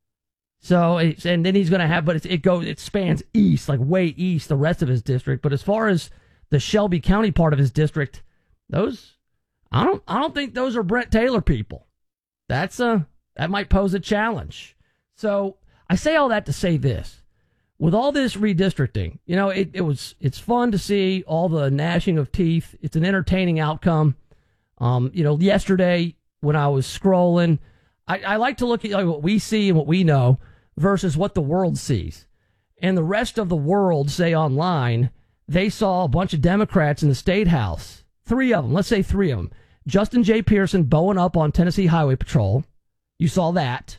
So it's, and then he's going to have, but it, it goes, it spans east, like way east, the rest of his district. But as far as the Shelby County part of his district, those, I don't, I don't think those are Brent Taylor people. That's a, that might pose a challenge. So I say all that to say this: with all this redistricting, you know, it, it was, it's fun to see all the gnashing of teeth. It's an entertaining outcome. Um, you know, yesterday when I was scrolling, I, I like to look at like, what we see and what we know versus what the world sees. And the rest of the world, say online, they saw a bunch of Democrats in the State House. Three of them, let's say three of them. Justin J. Pearson bowing up on Tennessee Highway Patrol. You saw that.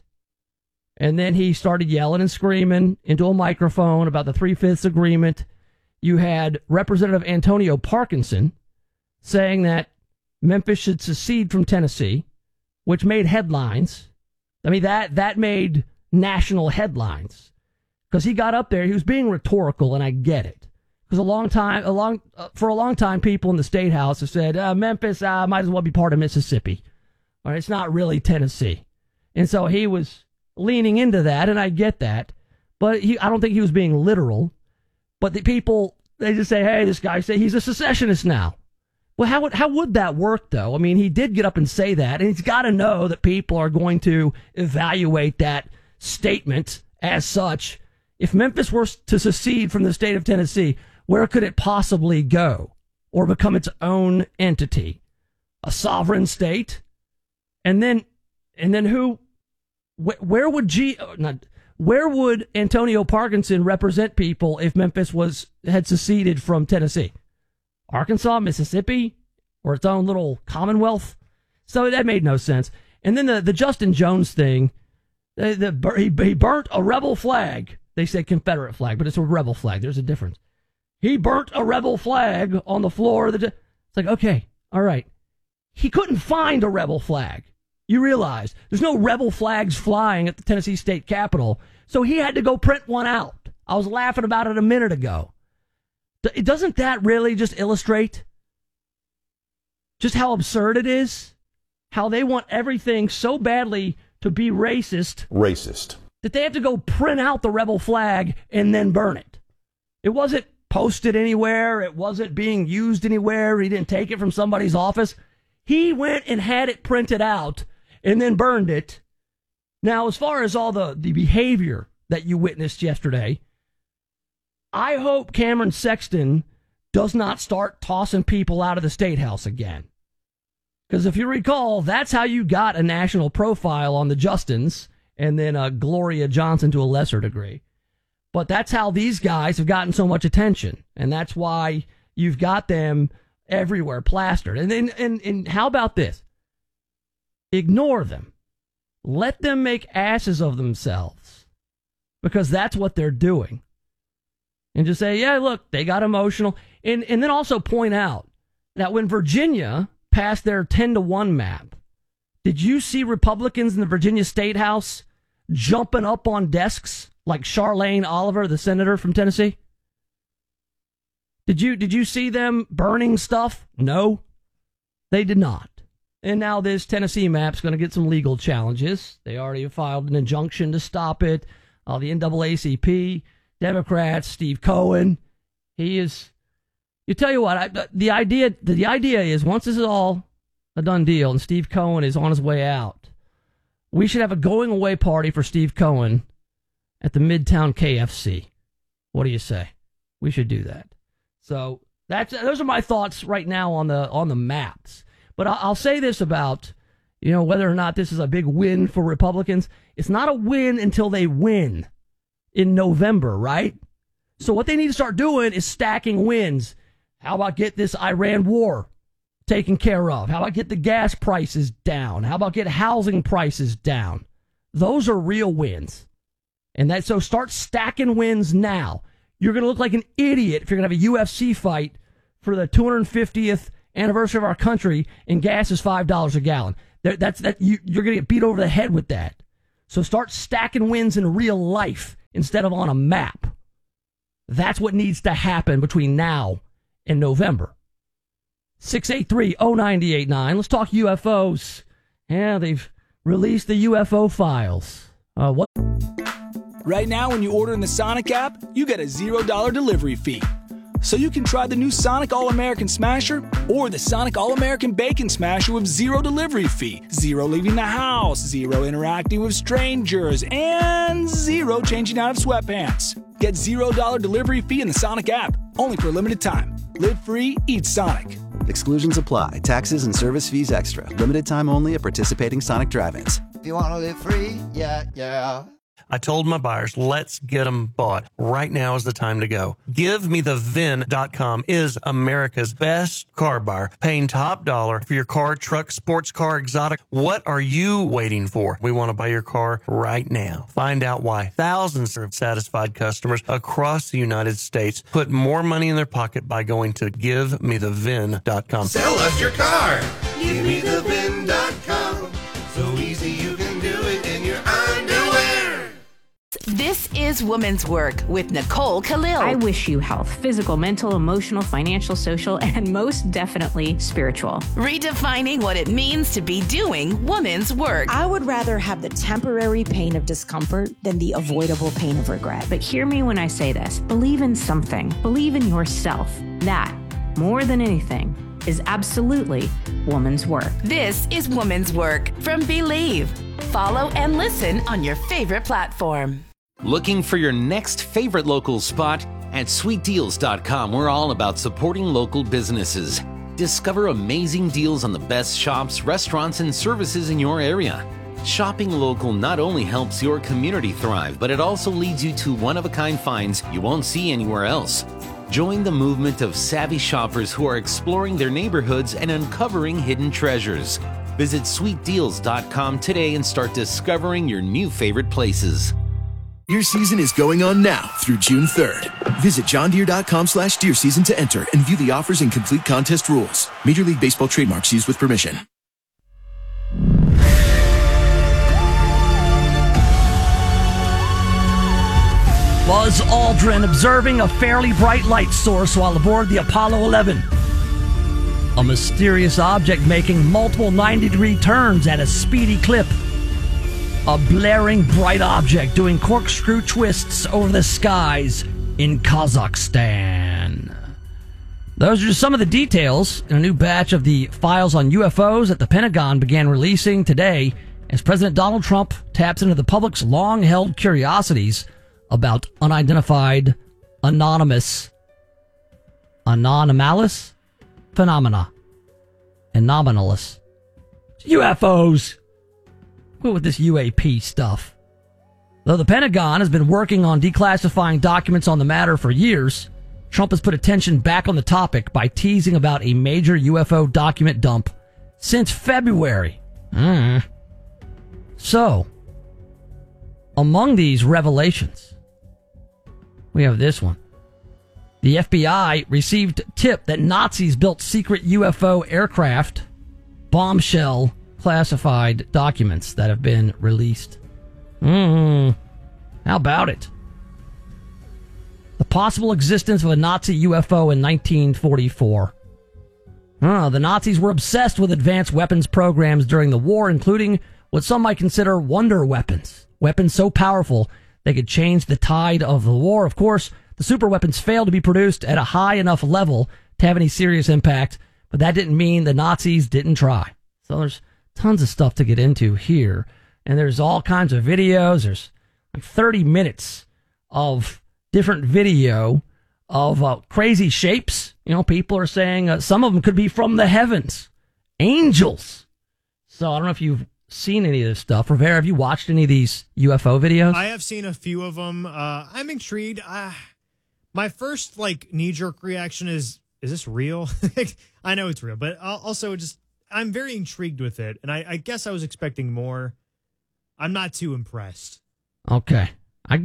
And then he started yelling and screaming into a microphone about the three-fifths agreement. You had Representative Antonio Parkinson saying that Memphis should secede from Tennessee, which made headlines. I mean, that that made national headlines because he got up there. He was being rhetorical, and I get it. Because a long time, a long uh, for a long time, people in the State House have said uh, Memphis uh, might as well be part of Mississippi, or it's not really Tennessee. And so he was leaning into that, and I get that. But he, I don't think he was being literal. But the people, they just say, "Hey, this guy say he's a secessionist now." Well, how would how would that work, though? I mean, he did get up and say that, and he's got to know that people are going to evaluate that statement as such. If Memphis were to secede from the state of Tennessee, where could it possibly go or become its own entity? A sovereign state? And then, and then who? Wh- where would G? Not, where would Antonio Parkinson represent people if Memphis was had seceded from Tennessee? Arkansas, Mississippi, or its own little commonwealth? So that made no sense. And then the, the Justin Jones thing, the, the, he, he burnt a rebel flag. They say Confederate flag, but it's a rebel flag. There's a difference. He burnt a rebel flag on the floor. Of the, it's like, okay, all right. He couldn't find a rebel flag. You realize there's no rebel flags flying at the Tennessee State Capitol, so he had to go print one out. I was laughing about it a minute ago. Doesn't that really just illustrate just how absurd it is? How they want everything so badly to be racist. Racist. That they have to go print out the rebel flag and then burn it. It wasn't posted anywhere. It wasn't being used anywhere. He didn't take it from somebody's office. He went and had it printed out and then burned it. Now, as far as all the, the behavior that you witnessed yesterday, I hope Cameron Sexton does not start tossing people out of the State House again. Because if you recall, that's how you got a national profile on the Justins, and then uh, Gloria Johnson to a lesser degree. But that's how these guys have gotten so much attention, and that's why you've got them everywhere plastered. And then, and, and how about this? Ignore them. Let them make asses of themselves, because that's what they're doing. And just say, yeah, look, they got emotional. And and then also point out that when Virginia passed their ten to one map, did you see Republicans in the Virginia State House jumping up on desks like Charlene Oliver, the senator from Tennessee? Did you did you see them burning stuff? No, they did not. And now this Tennessee map's going to get some legal challenges. They already have filed an injunction to stop it. Uh, the N double A C P, Democrats, Steve Cohen, he is. You tell you what, I, the idea the idea is once this is all a done deal and Steve Cohen is on his way out, we should have a going away party for Steve Cohen at the Midtown K F C. What do you say? We should do that. So that's those are my thoughts right now on the on the maps. But I'll, I'll say this about, you know, whether or not this is a big win for Republicans. It's not a win until they win in November, right? So what they need to start doing is stacking wins. How about get this Iran war taken care of? How about get the gas prices down? How about get housing prices down? Those are real wins. And that so start stacking wins now. You're going to look like an idiot if you're going to have a U F C fight for the two hundred fiftieth anniversary of our country and gas is five dollars a gallon. That, that's that you, you're going to get beat over the head with that. So start stacking wins in real life instead of on a map. That's what needs to happen between now and November. six eight three, oh nine eight nine. Let's talk U F Os. Yeah, they've released the U F O files. Uh, what? Right now, when you order in the Sonic app, you get a zero dollar delivery fee. So you can try the new Sonic All-American Smasher or the Sonic All-American Bacon Smasher with zero delivery fee, zero leaving the house, zero interacting with strangers, and zero changing out of sweatpants. Get zero dollar delivery fee in the Sonic app, only for a limited time. Live free, eat Sonic. Exclusions apply. Taxes and service fees extra. Limited time only at participating Sonic drive-ins. If you want to live free, yeah, yeah. I told my buyers, let's get them bought. Right now is the time to go. Give Me The V I N dot com is America's best car buyer, paying top dollar for your car, truck, sports car, exotic. What are you waiting for? We want to buy your car right now. Find out why thousands of satisfied customers across the United States put more money in their pocket by going to Give Me The V I N dot com. Sell us your car. Give Me The V I N dot com. So easy you can do it in your underwear. This is Woman's Work with Nicole Khalil. I wish you health, physical, mental, emotional, financial, social, and most definitely spiritual. Redefining what it means to be doing woman's work. I would rather have the temporary pain of discomfort than the avoidable pain of regret. But hear me when I say this. Believe in something. Believe in yourself. That, more than anything, is absolutely woman's work. This is Woman's Work from Believe. Follow and listen on your favorite platform. Looking for your next favorite local spot? At sweet deals dot com, we're all about supporting local businesses. Discover amazing deals on the best shops, restaurants, and services in your area. Shopping local not only helps your community thrive, but it also leads you to one-of-a-kind finds you won't see anywhere else. Join the movement of savvy shoppers who are exploring their neighborhoods and uncovering hidden treasures. Visit sweet deals dot com today and start discovering your new favorite places. Deer season is going on now through June third. Visit john deere dot com slash deer season to enter and view the offers and complete contest rules. Major League Baseball trademarks used with permission. Buzz Aldrin observing a fairly bright light source while aboard the Apollo eleven. A mysterious object making multiple ninety-degree turns at a speedy clip. A blaring bright object doing corkscrew twists over the skies in Kazakhstan. Those are just some of the details in a new batch of the files on U F Os that the Pentagon began releasing today as President Donald Trump taps into the public's long-held curiosities about unidentified, anonymous, anomalous phenomena, anomalous U F Os. What with this U A P stuff? Though the Pentagon has been working on declassifying documents on the matter for years, Trump has put attention back on the topic by teasing about a major U F O document dump since February. Mm. So, among these revelations, we have this one. The F B I received tip that Nazis built secret U F O aircraft, bombshell classified documents that have been released. Mm, how about it? The possible existence of a Nazi U F O in nineteen forty-four. Oh, the Nazis were obsessed with advanced weapons programs during the war, including what some might consider wonder weapons. Weapons so powerful they could change the tide of the war. Of course, the super weapons failed to be produced at a high enough level to have any serious impact, but that didn't mean the Nazis didn't try. So there's tons of stuff to get into here, and there's all kinds of videos. There's like thirty minutes of different video of uh, crazy shapes. You know, people are saying uh, some of them could be from the heavens, angels. So I don't know if you've seen any of this stuff. Rivera, have you watched any of these U F O videos? I have seen a few of them. Uh, I'm intrigued. Uh, my first like knee-jerk reaction is, is this real? I know it's real, but also just I'm very intrigued with it, and I, I guess I was expecting more. I'm not too impressed. Okay. I get it.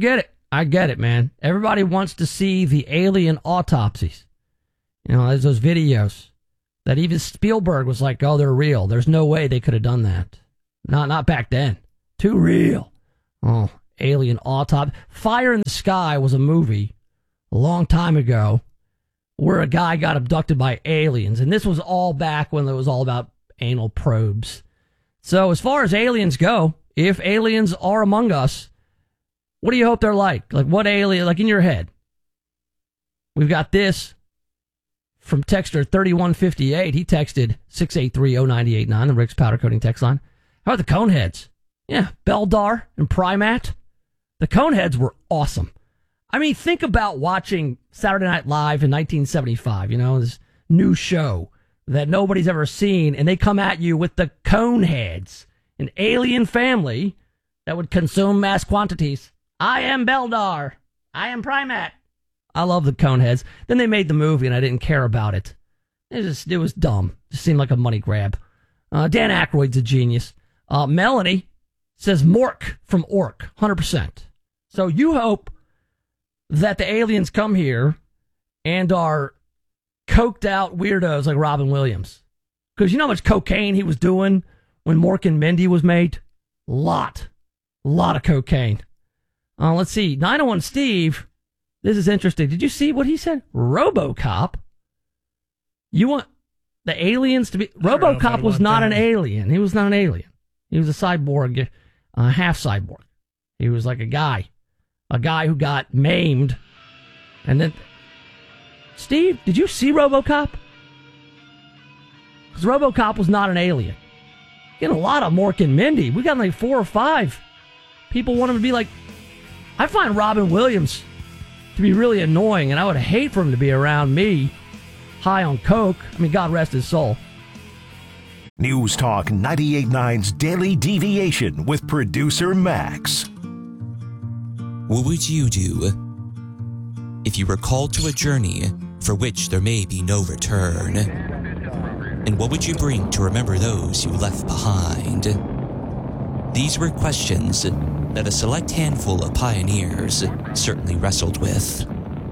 I get it, man. Everybody wants to see the alien autopsies. You know, there's those videos that even Spielberg was like, oh, they're real. There's no way they could have done that. Not, not back then. Too real. Oh, alien autopsy. Fire in the Sky was a movie a long time ago where a guy got abducted by aliens. And this was all back when it was all about anal probes. So as far as aliens go, if aliens are among us, what do you hope they're like? Like what alien, like in your head? We've got this from texter thirty-one fifty-eight. He texted six eight three oh nine eight nine, the Rick's Powder Coating text line. How about the Coneheads? Yeah, Beldar and Primat. The Coneheads were awesome. I mean, think about watching Saturday Night Live in nineteen seventy-five, you know, this new show that nobody's ever seen, and they come at you with the Coneheads, an alien family that would consume mass quantities. I am Beldar. I am Primat. I love the Coneheads. Then they made the movie, and I didn't care about it. It just it was dumb. It just seemed like a money grab. Uh, Dan Aykroyd's a genius. Uh, Melanie says Mork from Ork, one hundred percent. So you hope that the aliens come here and are coked out weirdos like Robin Williams. Because you know how much cocaine he was doing when Mork and Mindy was made? Lot. Lot of cocaine. Uh, let's see. nine oh one Steve, this is interesting. Did you see what he said? RoboCop? You want the aliens to be... RoboCop was not that. an alien. He was not an alien. He was a cyborg, uh, half cyborg. He was like a guy. A guy who got maimed. And then... Steve, did you see RoboCop? Because RoboCop was not an alien. Getting a lot of Mork and Mindy. We got like four or five. People want him to be like... I find Robin Williams to be really annoying, and I would hate for him to be around me, high on coke. I mean, God rest his soul. News Talk ninety-eight point nine's Daily Deviation with producer Max. What would you do if you were called to a journey for which there may be no return? And what would you bring to remember those you left behind? These were questions that a select handful of pioneers certainly wrestled with.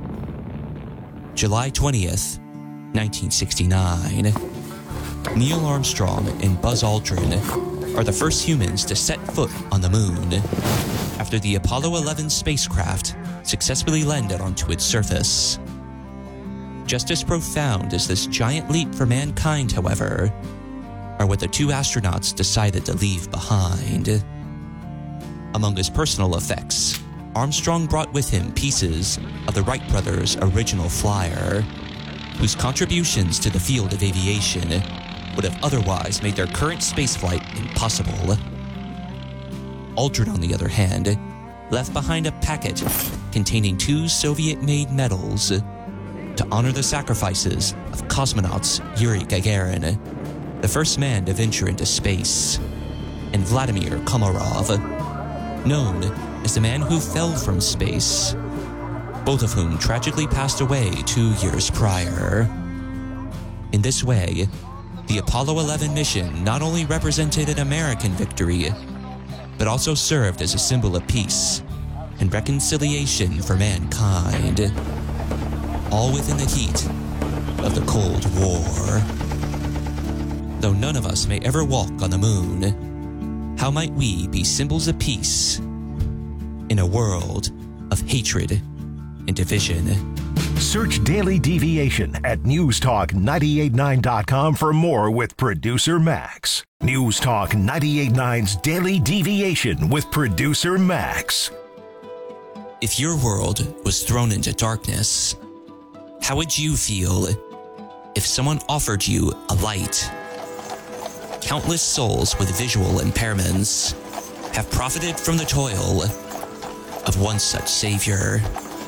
July twentieth, nineteen sixty-nine. Neil Armstrong and Buzz Aldrin are the first humans to set foot on the moon after the Apollo eleven spacecraft successfully landed onto its surface. Just as profound as this giant leap for mankind, however, are what the two astronauts decided to leave behind. Among his personal effects, Armstrong brought with him pieces of the Wright brothers' original flyer, whose contributions to the field of aviation would have otherwise made their current spaceflight impossible. Aldrin, on the other hand, left behind a packet containing two Soviet-made medals to honor the sacrifices of cosmonauts Yuri Gagarin, the first man to venture into space, and Vladimir Komarov, known as the man who fell from space, both of whom tragically passed away two years prior. In this way, the Apollo eleven mission not only represented an American victory, but also served as a symbol of peace and reconciliation for mankind, all within the heat of the Cold War. Though none of us may ever walk on the moon, how might we be symbols of peace in a world of hatred and division? Search Daily Deviation at news talk nine eight nine dot com for more with producer Max. News Talk ninety-eight point nine's Daily Deviation with producer Max. If your world was thrown into darkness, how would you feel if someone offered you a light? Countless souls with visual impairments have profited from the toil of one such savior.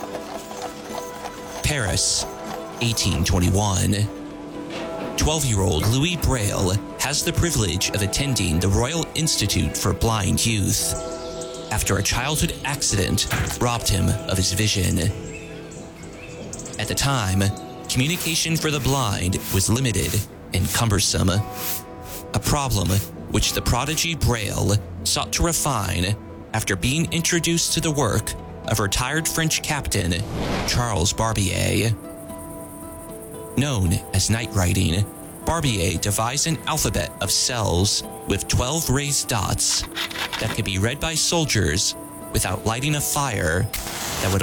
Paris, eighteen twenty-one. twelve-year-old Louis Braille has the privilege of attending the Royal Institute for Blind Youth after a childhood accident robbed him of his vision. At the time, communication for the blind was limited and cumbersome, a problem which the prodigy Braille sought to refine after being introduced to the work of retired French captain Charles Barbier. Known as night writing, Barbier devised an alphabet of cells with twelve raised dots that could be read by soldiers without lighting a fire that would